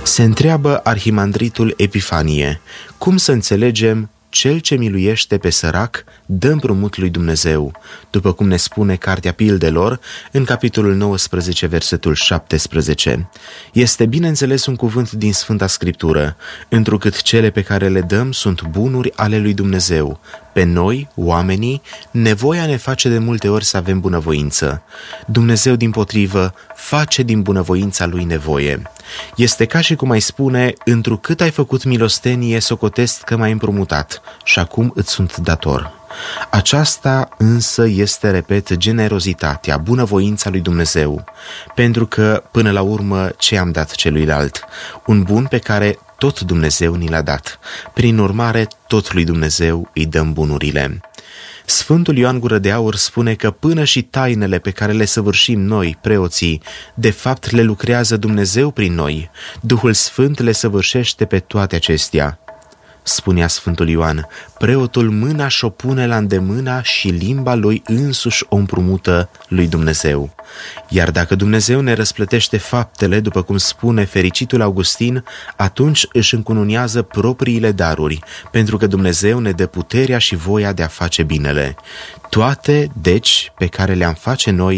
Se întreabă arhimandritul Epifanie: cum să înțelegem cel ce miluiește pe sărac dă împrumut lui Dumnezeu, după cum ne spune Cartea Pildelor în capitolul 19, versetul 17. Este bineînțeles un cuvânt din Sfânta Scriptură, întrucât cele pe care le dăm sunt bunuri ale lui Dumnezeu. Pe noi, oamenii, nevoia ne face de multe ori să avem bunăvoință. Dumnezeu, dimpotrivă, face din bunăvoința lui nevoie. Este ca și cum ai spune: întrucât ai făcut milostenie, socotesc că m-ai împrumutat și acum îți sunt dator. Aceasta însă este, repet, generozitatea, bunăvoința lui Dumnezeu, pentru că, până la urmă, ce am dat celuilalt? Un bun pe care tot Dumnezeu ni l-a dat. Prin urmare, tot lui Dumnezeu îi dăm bunurile. Sfântul Ioan Gură de Aur spune că până și tainele pe care le săvârșim noi, preoții, de fapt le lucrează Dumnezeu prin noi. Duhul Sfânt le săvârșește pe toate acestea. Spunea Sfântul Ioan: preotul mâna și-o pune la îndemâna și limba lui însuși o împrumută lui Dumnezeu. Iar dacă Dumnezeu ne răsplătește faptele, după cum spune fericitul Augustin, atunci își încununează propriile daruri, pentru că Dumnezeu ne dă puterea și voia de a face binele. Toate, deci, pe care le-am face noi